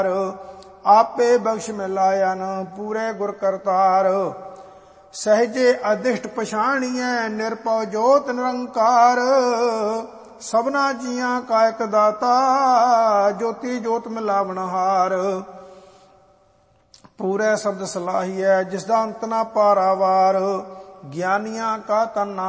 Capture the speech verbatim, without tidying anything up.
ਆਪੇ ਬਖਸ਼ ਮਿਲਾਇਨ ਪੂਰੇ ਗੁਰ ਕਰਤਾਰ। ਸਹਿਜੇ ਅਦਿਸ਼ਟ ਪਛਾਣੀਐ ਨਿਰਭਉ ਜੋਤ ਨਿਰੰਕਾਰ। ਸਭਨਾ ਜੀਆਂ ਕਾ ਇਕ ਦਾਤਾ ਜੋਤੀ ਜੋਤ ਮਿਲਾਵਨਹਾਰ। ਪੂਰੇ ਸ਼ਬਦ ਸਲਾਹੀਐ ਜਿਸਦਾ ਅੰਤ ਨਾ ਪਾਰਾਵਾਰ। ਗਿਆਨੀਆਂ ਕਾ ਤਨ